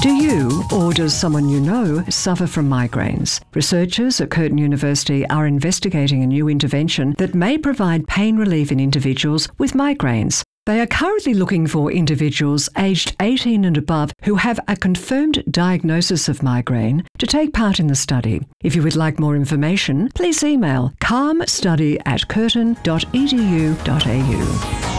Do you, or does someone you know, suffer from migraines? Researchers at Curtin University are investigating a new intervention that may provide pain relief in individuals with migraines. They are currently looking for individuals aged 18 and above who have a confirmed diagnosis of migraine to take part in the study. If you would like more information, please email calmstudy@curtin.edu.au.